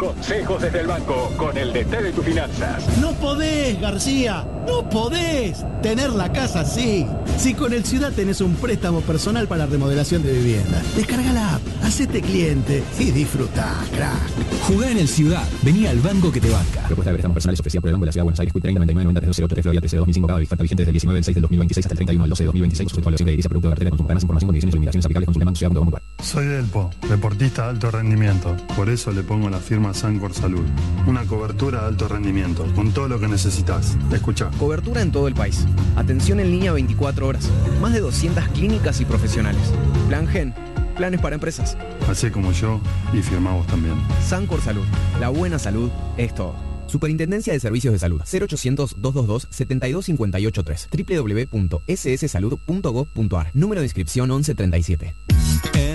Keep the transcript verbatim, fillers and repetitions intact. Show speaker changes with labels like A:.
A: Consejos desde el banco con el D T de tus finanzas.
B: No podés, García, no podés tener la casa así. Si con el Ciudad tenés un préstamo personal para remodelación de vivienda, descarga la app, hacete cliente y disfrutá, crack.
C: Jugá en el Ciudad, vení al banco que te banca.
D: Propuesta de préstamos personales ofrecida por el Banco de la Ciudad de Buenos Aires, treinta noventa y nueve noventa tres cero tres Florida trece dos mil cinco, Cava, Bifata, vigente desde el diecinueve del seis del dos mil veintiséis hasta el treinta y uno del doce del dos mil veintiséis, sujeto a evaluación de edilicia, producto de cartera, consulta más información, condiciones y limitaciones aplicables, consulta banco ciudad punto com punto ar.
E: Soy Delpo, deportista de alto rendimiento. Por eso le pongo la firma Sancor Salud. Una cobertura de alto rendimiento, con todo lo que necesitas. Escucha.
F: Cobertura en todo el país. Atención en línea veinticuatro horas. Más de doscientas clínicas y profesionales. Plan Gen. Planes para empresas.
E: Hacé como yo y firmamos también.
F: Sancor Salud. La buena salud es todo. Superintendencia de Servicios de Salud. cero ochocientos, doscientos veintidós, setenta y dos cincuenta y ocho tres. doble u doble u doble u punto s s salud punto gov punto ar. Número de inscripción once treinta y siete.